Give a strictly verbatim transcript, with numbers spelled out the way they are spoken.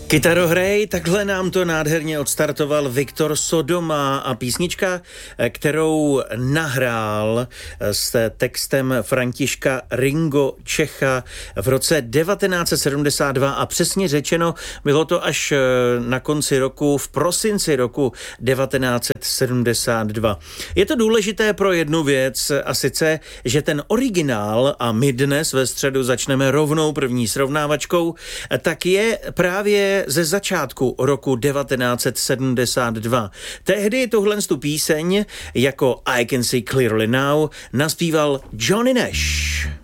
Kytarohrej, takhle nám to nádherně odstartoval Viktor Sodoma a písnička, kterou nahrál s textem Františka Ringo Čecha v roce devatenáct set sedmdesát dva a přesně řečeno bylo to až na konci roku, v prosinci roku devatenáct set sedmdesát dva. Je to důležité pro jednu věc a sice, že ten originál, a my dnes ve středu začneme rovnou první srovnávačkou, tak je právě ze začátku roku devatenáct set sedmdesát dva. Tehdy tuhle tu píseň jako I Can See Clearly Now naspíval Johnny Nash.